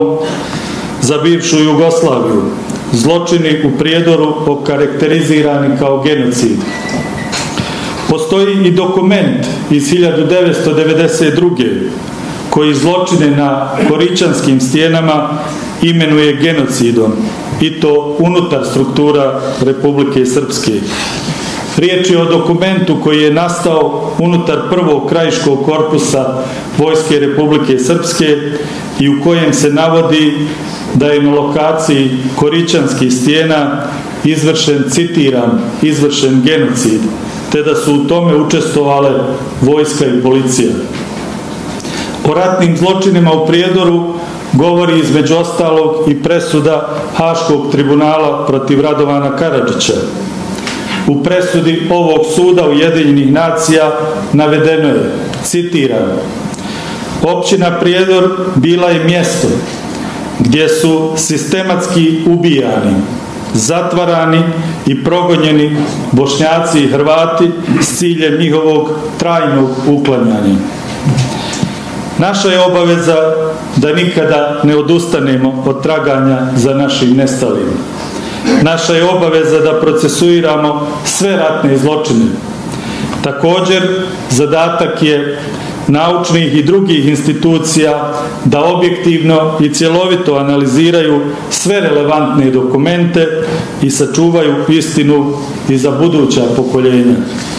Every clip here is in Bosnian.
za bivšu Jugoslaviju. Zločini u Prijedoru okarakterizirani kao genocid. Postoji i dokument iz 1992. koji zločine na Koričanskim stijenama imenuje genocidom, i to unutar struktura Republike Srpske. Riječ je o dokumentu koji je nastao unutar prvog krajiškog korpusa Vojske Republike Srpske i u kojem se navodi da je na lokaciji Koričanskih stijena izvršen, citiram, izvršen genocid, te da su u tome učestvovale vojska i policija. O ratnim zločinima u Prijedoru govori između ostalog i presuda Haškog tribunala protiv Radovana Karadžića. U presudi ovog suda Ujedinjenih nacija navedeno je, citiram, općina Prijedor bila je mjesto gdje su sistematski ubijani, zatvarani i progonjeni Bošnjaci i Hrvati s ciljem njihovog trajnog uklanjanja. Naša je obaveza da nikada ne odustanemo od traganja za našim nestalim. Naša je obaveza da procesuiramo sve ratne zločine. Također, zadatak je naučnih i drugih institucija da objektivno i cjelovito analiziraju sve relevantne dokumente i sačuvaju istinu i za buduća pokoljenja.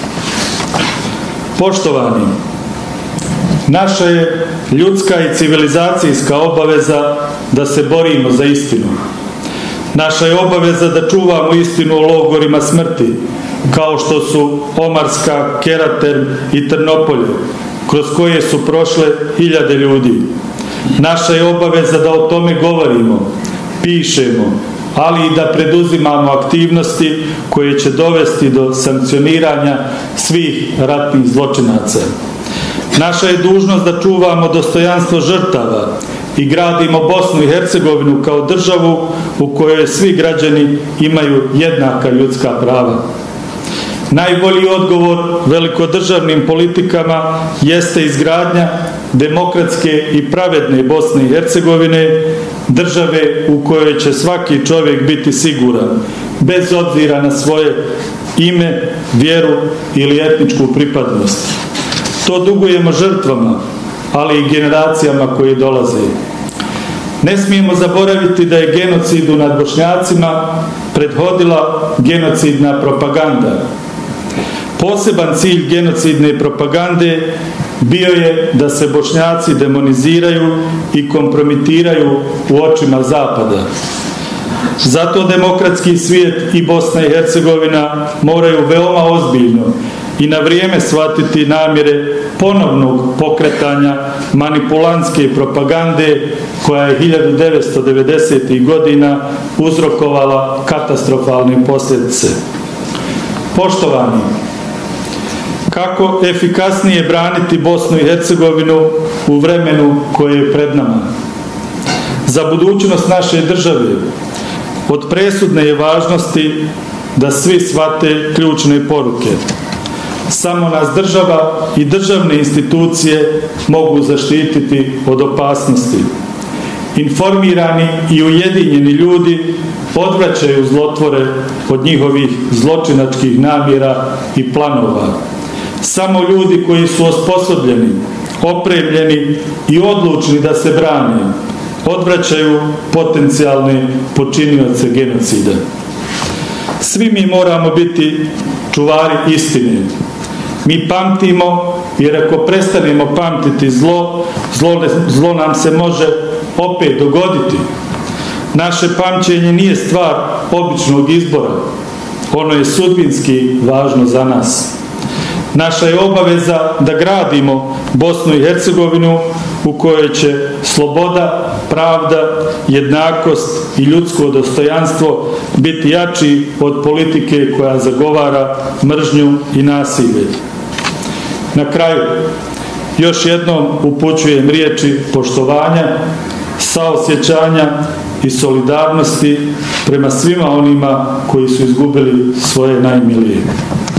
Poštovani, naša je ljudska i civilizacijska obaveza da se borimo za istinu. Naša je obaveza da čuvamo istinu o logorima smrti, kao što su Omarska, Kerater i Trnopolje, kroz koje su prošle hiljade ljudi. Naša je obaveza da o tome govorimo, pišemo, ali i da preduzimamo aktivnosti koje će dovesti do sankcioniranja svih ratnih zločinaca. Naša je dužnost da čuvamo dostojanstvo žrtava i gradimo Bosnu i Hercegovinu kao državu u kojoj svi građani imaju jednaka ljudska prava. Najbolji odgovor velikodržavnim politikama jeste izgradnja demokratske i pravedne Bosne i Hercegovine, države u kojoj će svaki čovjek biti siguran, bez obzira na svoje ime, vjeru ili etničku pripadnost. To dugujemo žrtvama, ali i generacijama koje dolaze. Ne smijemo zaboraviti da je genocidu nad Bošnjacima prethodila genocidna propaganda. Poseban cilj genocidne propagande bio je da se Bošnjaci demoniziraju i kompromitiraju u očima Zapada. Zato demokratski svijet i Bosna i Hercegovina moraju veoma ozbiljno i na vrijeme shvatiti namjere ponovnog pokretanja manipulantske propagande koja je 1990. godina uzrokovala katastrofalne posljedice. Poštovani, kako efikasnije braniti Bosnu i Hercegovinu u vremenu koje je pred nama? Za budućnost naše države od presudne je važnosti da svi shvate ključne poruke. Samo nas država i državne institucije mogu zaštititi od opasnosti. Informirani i ujedinjeni ljudi odvraćaju zlotvore od njihovih zločinačkih namjera i planova. Samo ljudi koji su osposobljeni, opremljeni i odlučni da se brane, odvraćaju potencijalne počinioce genocida. Svi mi moramo biti čuvari istine. Mi pamtimo, jer ako prestanemo pamtiti zlo nam se može opet dogoditi. Naše pamćenje nije stvar običnog izbora. Ono je sudbinski važno za nas. Naša je obaveza da gradimo Bosnu i Hercegovinu u kojoj će sloboda, pravda, jednakost i ljudsko dostojanstvo biti jači od politike koja zagovara mržnju i nasilje. Na kraju, još jednom upućujem riječi poštovanja, saosjećanja i solidarnosti prema svima onima koji su izgubili svoje najmilije.